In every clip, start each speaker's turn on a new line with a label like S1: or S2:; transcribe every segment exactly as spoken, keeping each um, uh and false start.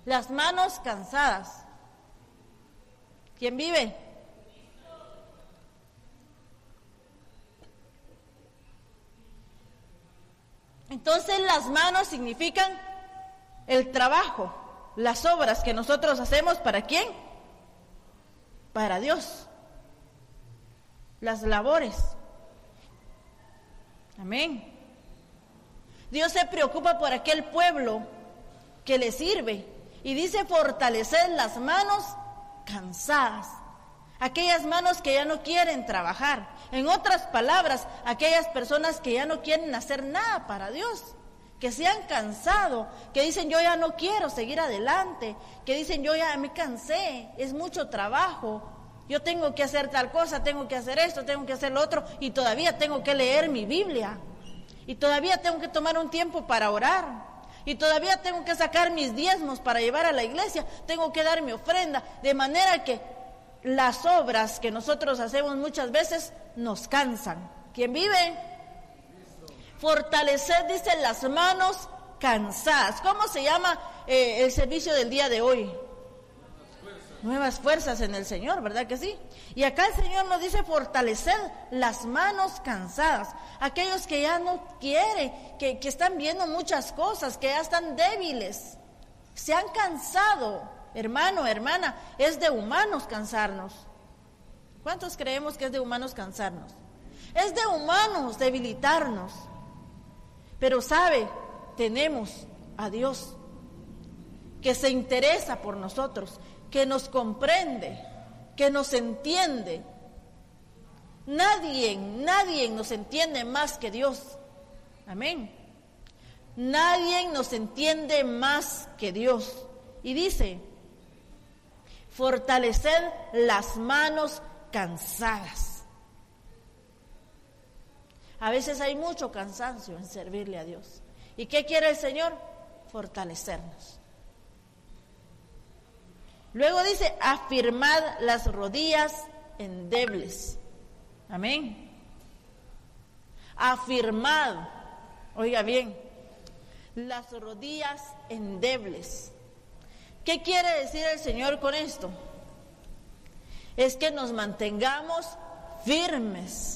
S1: Las manos cansadas. ¿Quién vive? Entonces las manos significan el trabajo, las obras que nosotros hacemos. ¿Para quién? Para Dios. Las labores. Amén. Dios se preocupa por aquel pueblo que le sirve y dice fortalecer las manos cansadas, aquellas manos que ya no quieren trabajar. En otras palabras, aquellas personas que ya no quieren hacer nada para Dios, que se han cansado, que dicen yo ya no quiero seguir adelante, que dicen yo ya me cansé, es mucho trabajo, yo tengo que hacer tal cosa, tengo que hacer esto, tengo que hacer lo otro, y todavía tengo que leer mi Biblia, y todavía tengo que tomar un tiempo para orar, y todavía tengo que sacar mis diezmos para llevar a la iglesia, tengo que dar mi ofrenda, de manera que las obras que nosotros hacemos muchas veces nos cansan. ¿Quién vive? Fortalecer, dice, las manos cansadas. ¿Cómo se llama eh, el servicio del día de hoy? Nuevas fuerzas en el Señor, ¿verdad que sí? Y acá el Señor nos dice fortalecer las manos cansadas. Aquellos que ya no quieren, que, que están viendo muchas cosas, que ya están débiles, se han cansado. Hermano, hermana, es de humanos cansarnos. ¿Cuántos creemos que es de humanos cansarnos? Es de humanos debilitarnos. Pero sabe, tenemos a Dios que se interesa por nosotros, que nos comprende, que nos entiende. Nadie, nadie nos entiende más que Dios. Amén. Nadie nos entiende más que Dios. Y dice, fortalecer las manos cansadas. A veces hay mucho cansancio en servirle a Dios. ¿Y qué quiere el Señor? Fortalecernos. Luego dice, afirmad las rodillas endebles. Amén. Afirmad, oiga bien, las rodillas endebles. ¿Qué quiere decir el Señor con esto? Es que nos mantengamos firmes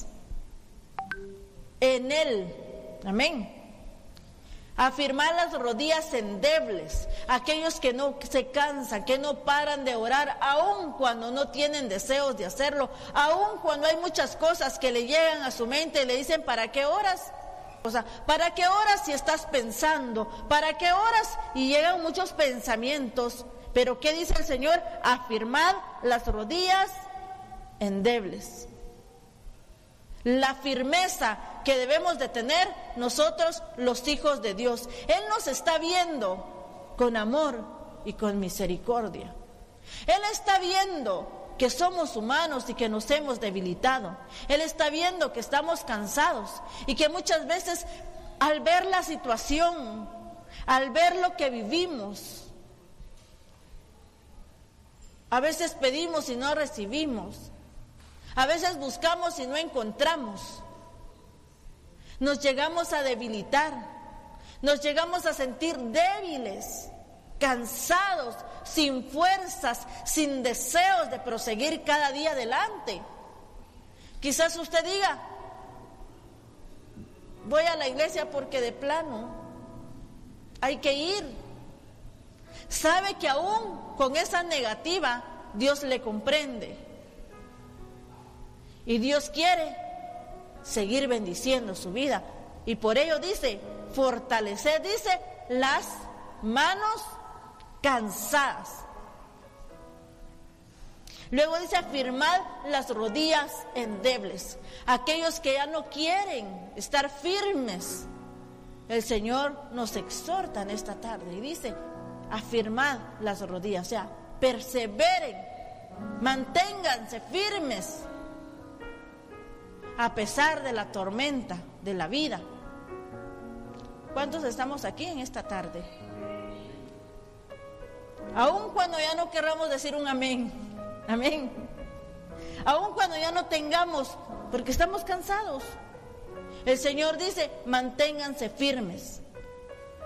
S1: en Él. Amén. Afirmar las rodillas endebles, aquellos que no se cansan, que no paran de orar, aun cuando no tienen deseos de hacerlo, aun cuando hay muchas cosas que le llegan a su mente y le dicen, ¿para qué oras? O sea, ¿para qué oras si estás pensando? ¿Para qué oras? Y llegan muchos pensamientos, pero ¿qué dice el Señor? Afirmad las rodillas endebles. La firmeza que debemos de tener nosotros los hijos de Dios. Él nos está viendo con amor y con misericordia. Él está viendo que somos humanos y que nos hemos debilitado. Él está viendo que estamos cansados y que muchas veces al ver la situación, al ver lo que vivimos, a veces pedimos y no recibimos. A veces buscamos y no encontramos. Nos llegamos a debilitar. Nos llegamos a sentir débiles, cansados, sin fuerzas, sin deseos de proseguir cada día adelante. Quizás usted diga, voy a la iglesia porque de plano hay que ir. Sabe que aún con esa negativa Dios le comprende. Y Dios quiere seguir bendiciendo su vida. Y por ello dice, fortalecer, dice, las manos cansadas. Luego dice, afirmad las rodillas endebles. Aquellos que ya no quieren estar firmes. El Señor nos exhorta en esta tarde y dice, afirmad las rodillas. O sea, perseveren, manténganse firmes. A pesar de la tormenta de la vida. ¿Cuántos estamos aquí en esta tarde? Aun cuando ya no querramos decir un amén, amén. Aun cuando ya no tengamos, porque estamos cansados. El Señor dice, manténganse firmes.